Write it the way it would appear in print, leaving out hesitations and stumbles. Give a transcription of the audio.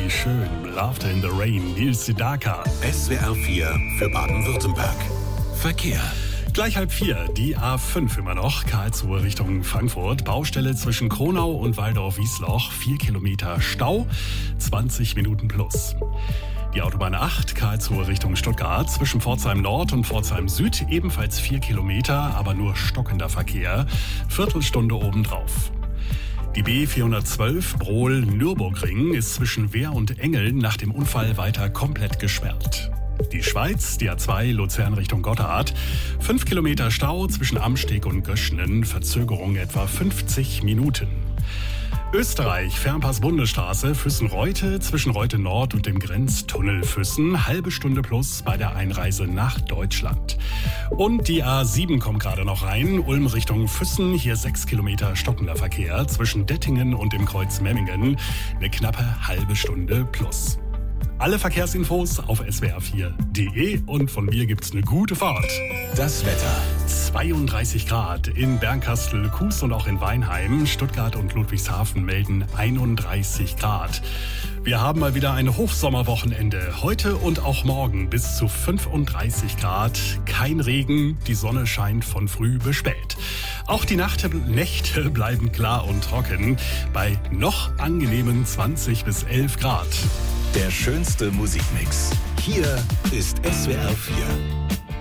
Wie schön. Laughter in the Rain, Nils Sedaka. SWR 4 für Baden-Württemberg. Verkehr. Gleich 3:30, die A5 immer noch, Karlsruhe Richtung Frankfurt. Baustelle zwischen Kronau und Waldorf-Wiesloch, 4 Kilometer Stau, 20 Minuten plus. Die Autobahn 8, Karlsruhe Richtung Stuttgart, zwischen Pforzheim Nord und Pforzheim Süd, ebenfalls 4 Kilometer, aber nur stockender Verkehr, Viertelstunde obendrauf. Die B412 Brohl-Nürburgring ist zwischen Wehr und Engeln nach dem Unfall weiter komplett gesperrt. Die Schweiz, die A2 Luzern Richtung Gotthard, 5 Kilometer Stau zwischen Amsteg und Göschenen, Verzögerung etwa 50 Minuten. Österreich, Fernpass-Bundesstraße, Füssen-Reute, zwischen Reute Nord und dem Grenztunnel Füssen, halbe Stunde plus bei der Einreise nach Deutschland. Und die A7 kommt gerade noch rein, Ulm Richtung Füssen, hier 6 Kilometer stockender Verkehr, zwischen Dettingen und dem Kreuz Memmingen, eine knappe halbe Stunde plus. Alle Verkehrsinfos auf swr4.de und von mir gibt's eine gute Fahrt. Das Wetter. 32 Grad in Bernkastel, Kues und auch in Weinheim. Stuttgart und Ludwigshafen melden 31 Grad. Wir haben mal wieder ein Hochsommerwochenende. Heute und auch morgen bis zu 35 Grad. Kein Regen, die Sonne scheint von früh bis spät. Auch die Nächte bleiben klar und trocken bei noch angenehmen 20 bis 11 Grad. Der schönste Musikmix. Hier ist SWR 4.